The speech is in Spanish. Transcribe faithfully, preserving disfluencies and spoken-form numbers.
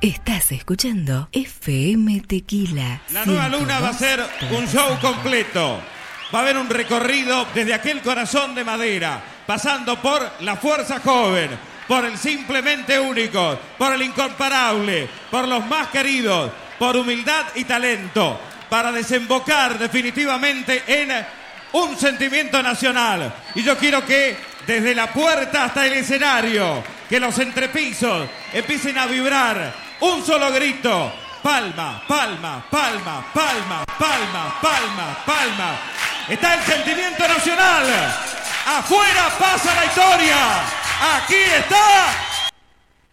Estás escuchando F M Tequila. La Nueva Luna va a ser un show completo. Va a haber un recorrido desde aquel corazón de madera, pasando por la fuerza joven, por el simplemente único, por el incomparable, por los más queridos, por humildad y talento, para desembocar definitivamente en un sentimiento nacional. Y yo quiero que desde la puerta hasta el escenario, que los entrepisos empiecen a vibrar un solo grito: palma, palma, palma, palma, palma, palma, palma. Está el sentimiento nacional. Afuera pasa la historia. Aquí está